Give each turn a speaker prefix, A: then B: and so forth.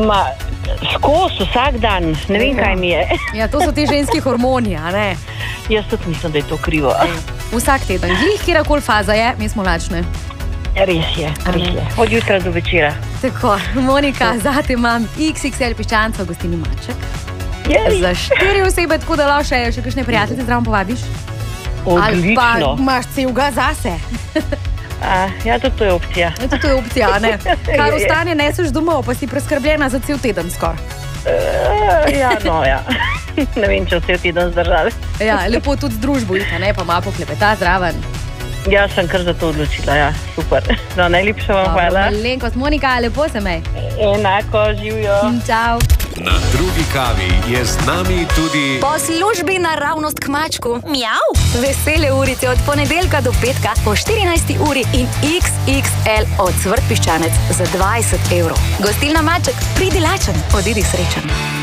A: Skozi vsak dan, ne vem, kaj mi je.
B: Ja, to so ti ženski hormoni, a ne?
A: Jaz tudi mislim, da je to krivo.
B: Vsak teden, kjerakoli faza je, mi smo lačne.
A: Res je. Od jutra do večera.
B: Tako, Monika, zate imam XXL piščanca v gostilni Maček. Za 4 osebe, tako da lahko še kakšne prijateljice zraven povabiš.
A: Odlično.
B: Ali pa imaš celega zase.
A: Ja, tudi to je opcija.
B: Tudi to je opcija, ne? Kar ostane, neseš domov, pa si preskrbljena za cel teden skoraj.
A: Ja. Ne vem, če vse teden zdržali.
B: Ja, lepo tudi z družbo, ne, pa malo poklepeta zraven.
A: Jaz sem kar za to odločila, ja, super. No, najlepša vam hvala.
B: Malenkost, Monika, lepo se mej.
A: Enako, živijo.
B: Čau.
C: Na drugi kavi je z nami tudi
D: po službi naravnost k mačku. Mjav. Vesele urice od ponedeljka do petka po 14. uri in XXL ocvrt piščanec za 20 €. Gostilna Maček, pridi lačen, odidi srečen.